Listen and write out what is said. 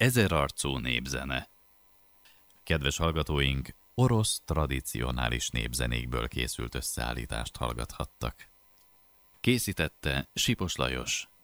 Ezerarcú népzene. Kedves hallgatóink, orosz tradicionális népzenékből készült összeállítást hallgathattak. Készítette Sipos Lajos.